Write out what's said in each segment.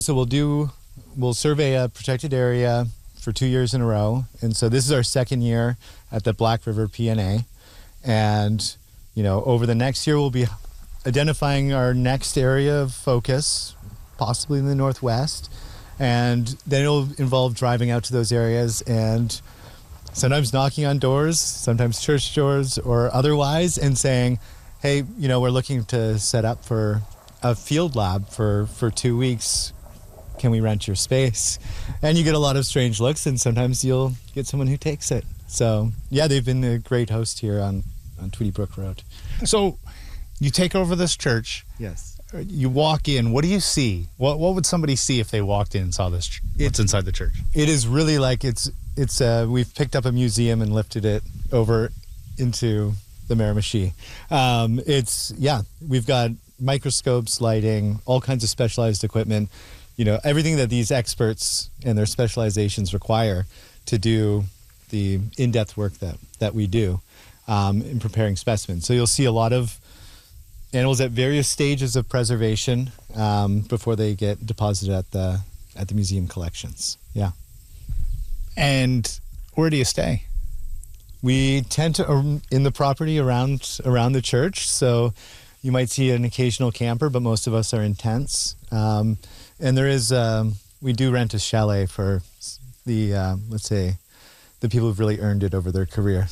So we'll survey a protected area for 2 years in a row. And so this is our second year at the Black River PNA. And, over the next year, we'll be identifying our next area of focus, possibly in the Northwest. And then it'll involve driving out to those areas and sometimes knocking on doors, sometimes church doors or otherwise, and saying, hey, we're looking to set up for a field lab for 2 weeks. Can we rent your space? And you get a lot of strange looks, and sometimes you'll get someone who takes it. So, yeah, they've been a great host here on Tweedy Brook Road. So you take over this church. Yes. You walk in. What do you see? What would somebody see if they walked in and saw this? What's inside the church? It is really like we've picked up a museum and lifted it over into the Miramichi. We've got microscopes, lighting, all kinds of specialized equipment. Everything that these experts and their specializations require to do the in-depth work that we do in preparing specimens. So you'll see a lot of animals at various stages of preservation before they get deposited at the museum collections. Yeah. And where do you stay? We tend to in the property around the church. So you might see an occasional camper, but most of us are in tents. And there is, we do rent a chalet for the, let's say, the people who've really earned it over their career.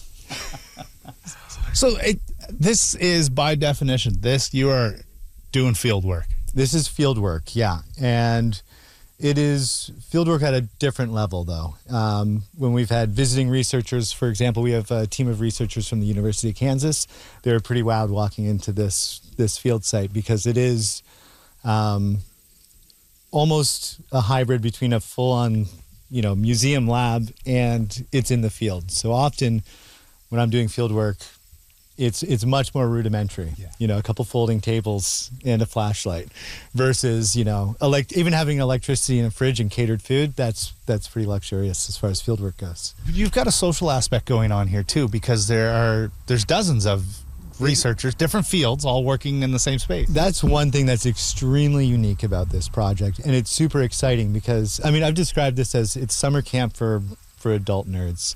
So this is, by definition, you are doing field work. This is field work, yeah. And it is field work at a different level, though. When we've had visiting researchers, for example, we have a team of researchers from the University of Kansas. They're pretty wild walking into this field site because it is almost a hybrid between a full-on, museum lab and it's in the field. So often when I'm doing field work, it's much more rudimentary. Yeah. A couple folding tables and a flashlight versus, even having electricity and a fridge and catered food, that's pretty luxurious as far as field work goes. You've got a social aspect going on here too, because there's dozens of researchers, different fields, all working in the same space. That's one thing that's extremely unique about this project, and it's super exciting because, I've described this as it's summer camp for adult nerds.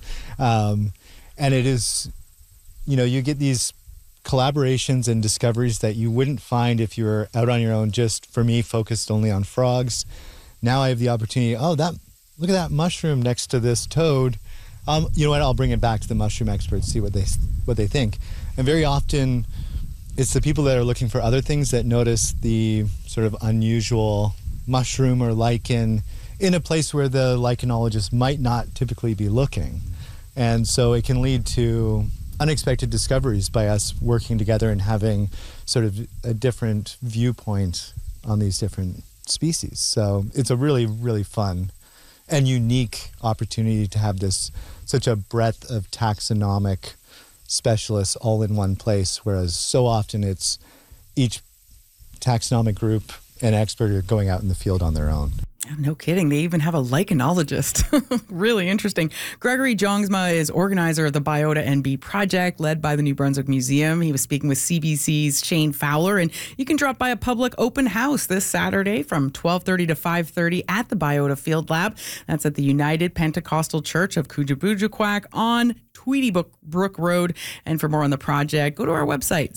And it is, you get these collaborations and discoveries that you wouldn't find if you were out on your own, just, for me, focused only on frogs. Now I have the opportunity, look at that mushroom next to this toad. You know what, I'll bring it back to the mushroom experts, see what they think. And very often, it's the people that are looking for other things that notice the sort of unusual mushroom or lichen in a place where the lichenologist might not typically be looking. And so it can lead to unexpected discoveries by us working together and having sort of a different viewpoint on these different species. So it's a really, really fun and unique opportunity to have such a breadth of taxonomic specialists all in one place, whereas so often it's each taxonomic group and expert are going out in the field on their own. No kidding. They even have a lichenologist. Really interesting. Gregory Jongsma is organizer of the Biota NB project led by the New Brunswick Museum. He was speaking with CBC's Shane Fowler, and you can drop by a public open house this Saturday from 12:30 to 5:30 at the Biota Field Lab. That's at the United Pentecostal Church of Coojaboojaquack on Tweedy Brook Road. And for more on the project, go to our website,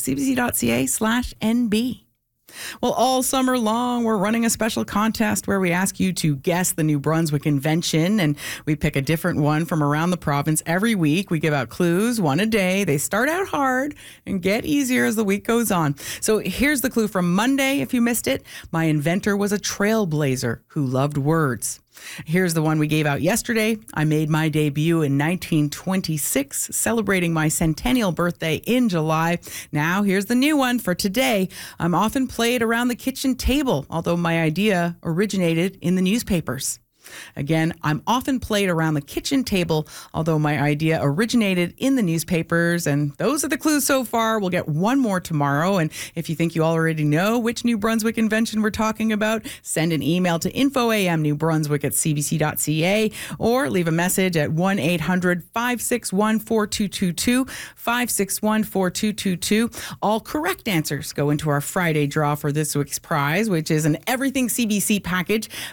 cbc.ca/NB. Well, all summer long, we're running a special contest where we ask you to guess the New Brunswick invention, and we pick a different one from around the province every week. We give out clues, one a day. They start out hard and get easier as the week goes on. So here's the clue from Monday, if you missed it. My inventor was a trailblazer who loved words. Here's the one we gave out yesterday. I made my debut in 1926, celebrating my centennial birthday in July. Now, here's the new one for today. I'm often played around the kitchen table, although my idea originated in the newspapers. Again, I'm often played around the kitchen table, although my idea originated in the newspapers. And those are the clues so far. We'll get one more tomorrow. And if you think you already know which New Brunswick invention we're talking about, send an email to infoamnewbrunswick@cbc.ca or leave a message at 1-800-561-4222, 561-4222. All correct answers go into our Friday draw for this week's prize, which is an Everything CBC package